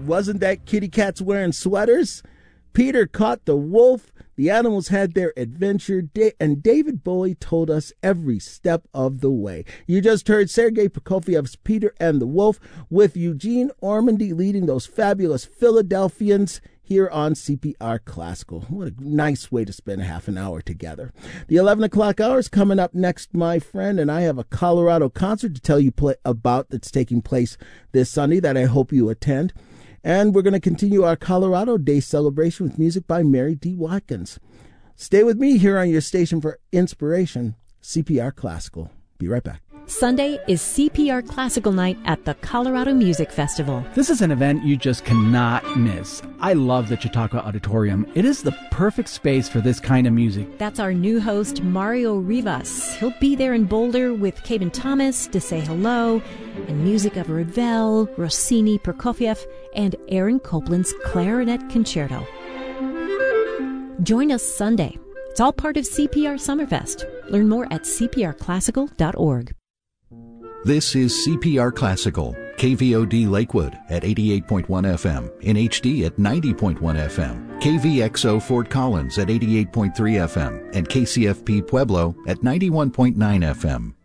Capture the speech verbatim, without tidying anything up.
Wasn't that kitty cats wearing sweaters? Peter caught the wolf. The animals had their adventure, and David Bowie told us every step of the way. You just heard Sergei Prokofiev's Peter and the Wolf, with Eugene Ormandy leading those fabulous Philadelphians here on C P R Classical. What a nice way to spend half an hour together. The eleven o'clock hour is coming up next, my friend, and I have a Colorado concert to tell you play about that's taking place this Sunday that I hope you attend. And we're going to continue our Colorado Day celebration with music by Mary D. Watkins. Stay with me here on your station for inspiration, C P R Classical. Be right back. Sunday is C P R Classical Night at the Colorado Music Festival. This is an event you just cannot miss. I love the Chautauqua Auditorium. It is the perfect space for this kind of music. That's our new host, Mario Rivas. He'll be there in Boulder with Caben Thomas to say hello, and music of Ravel, Rossini, Prokofiev, and Aaron Copland's Clarinet Concerto. Join us Sunday. It's all part of C P R Summerfest. Learn more at c p r classical dot org. This is C P R Classical, K V O D Lakewood at eighty-eight point one F M, in H D at ninety point one F M, K V X O Fort Collins at eighty-eight point three F M, and K C F P Pueblo at ninety-one point nine F M.